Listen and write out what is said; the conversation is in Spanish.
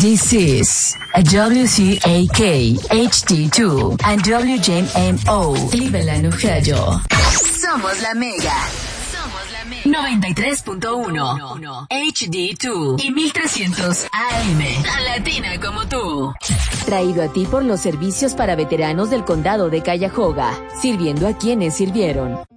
This is a WCAK HD2 and WJMO Cleveland, Ohio. Somos la Mega. 93.1 HD2 y 1300 AM. Tan latina como tú. Traído a ti por los servicios para veteranos del condado de Cuyahoga, sirviendo a quienes sirvieron.